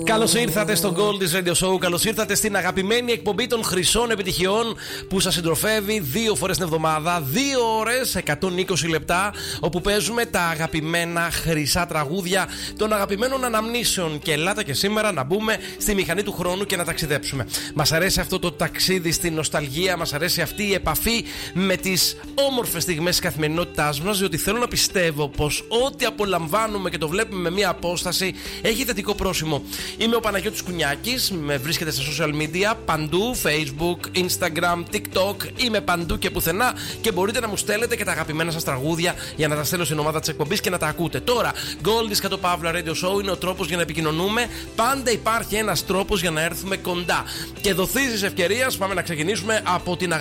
Καλώς ήρθατε στο Gold's Radio Show. Καλώς ήρθατε στην αγαπημένη εκπομπή των χρυσών επιτυχιών που σας συντροφεύει 2 φορές την εβδομάδα, 2 ώρες, 120 λεπτά, όπου παίζουμε τα αγαπημένα χρυσά τραγούδια των αγαπημένων αναμνήσεων. Και ελάτε και σήμερα να μπούμε στη μηχανή του χρόνου και να ταξιδέψουμε. Μας αρέσει αυτό το ταξίδι στην νοσταλγία, μας αρέσει αυτή η επαφή με τις όμορφες στιγμές της καθημερινότητάς μας, διότι θέλω να πιστεύω πως ό,τι απολαμβάνουμε και το βλέπουμε με μία απόσταση έχει θετικό πρόσημο. Είμαι ο Παναγιώτης Κουνιάκης, με βρίσκεται στα social media παντού, Facebook, Instagram, TikTok, είμαι παντού και πουθενά και μπορείτε να μου στέλνετε και τα αγαπημένα σας τραγούδια για να τα στέλνω στην ομάδα της εκπομπής και να τα ακούτε. Τώρα, Gold's Radio Show είναι ο τρόπος για να επικοινωνούμε. Πάντα υπάρχει ένας τρόπος για να έρθουμε κοντά. Και δοθήσεις ευκαιρίας, πάμε να ξεκινήσουμε από την